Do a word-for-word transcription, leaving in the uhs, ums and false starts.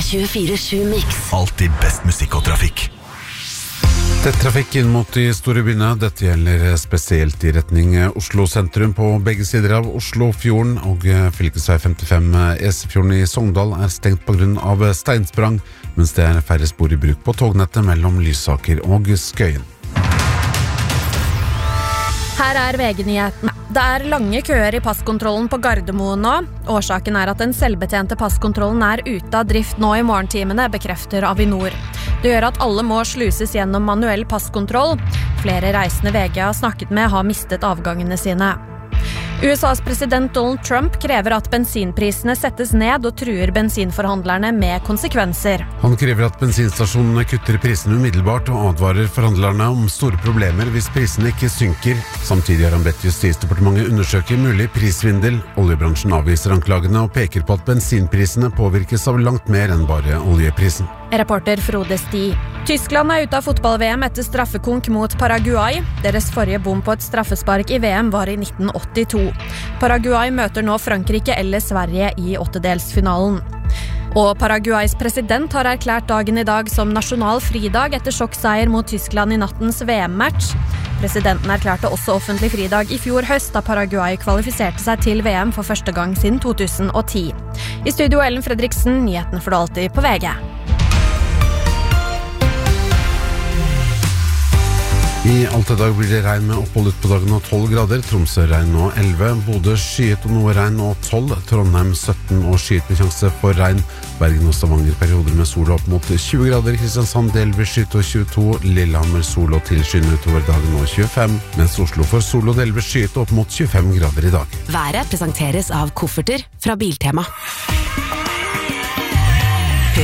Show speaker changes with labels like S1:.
S1: tjuefire sju Mix.
S2: Alltid best musikk og trafikk.
S3: Tett trafikk inn mot de store byene. Dette gjelder spesielt i retning Oslo sentrum på begge sider av Oslofjorden, og fylkesvei femtifem Esefjorden i Sogndal er stengt på grunn av steinsprang, mens det er færre spor i bruk på tognettet mellom Lysaker og Skøyen.
S4: Her er V G-nyhetene. Det er lange køer i passkontrollen på Gardermoen nå. Årsaken er at den selvbetjente passkontrollen er ute av drift nå i morgentimene, bekrefter Avinor. Det gjør at alle må sluses gjennom manuell passkontroll. Flere reisende V G har snakket med har mistet avgangene sine. U S A's president Donald Trump krever at bensinprisene settes ned og truer bensinforhandlerne med konsekvenser.
S3: Han krever at bensinstasjonene kutter prisene umiddelbart og advarer forhandlerne om store problemer hvis prisene ikke synker. Samtidig har han bedt Justisdepartementet undersøke mulig prisvindel. Oljebransjen avviser anklagene og peker på at bensinprisene påvirkes av langt mer enn bare oljeprisen.
S4: Reporter Frode Sti. Tyskland er ute av fotball-V M etter straffekonk mot Paraguay. Deres forrige bom på et straffespark i V M var i nitten åttito. Paraguay møter nå Frankrike eller Sverige i åttedelsfinalen. Og Paraguays president har erklært dagen i dag som nasjonal fridag etter sjokkseier mot Tyskland i nattens V M-match. Presidenten erklærte også offentlig fridag i fjor høst da Paraguay kvalifiserte seg til V M for første gang siden to tusen og ti. I studio Ellen Fredriksen, nyhetene for det alltid på V G.
S3: I Alta dag blir det regn med opphold ut på dagen og tolv grader. Tromsø regn og elleve. Bodø skyet og noe regn og tolv. Trondheim sytten og skyet med sjanse for regn. Bergen og Stavanger perioder med sol opp mot tjue grader. Kristiansand delvis skyet og tjueto. Lillehammer sol og tilskyende utover dagen og tjuefem. Mens Oslo får sol og delvis skyet opp mot tjuefem grader i dag.
S1: Været presenteres av kofferter fra Biltema.